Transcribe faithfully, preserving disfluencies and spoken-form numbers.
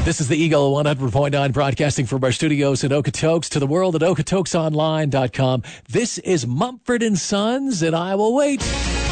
This is the Eagle one hundred point nine broadcasting from our studios in Okotoks to the world at okotoks online dot com. This is Mumford and Sons, and I will wait.